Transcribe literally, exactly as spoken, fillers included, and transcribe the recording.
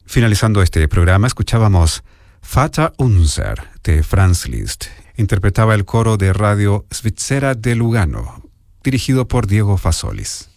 Finalizando este programa, escuchábamos Vater Unser de Franz Liszt. Interpretaba el coro de Radio Svizzera de Lugano, dirigido por Diego Fasolis.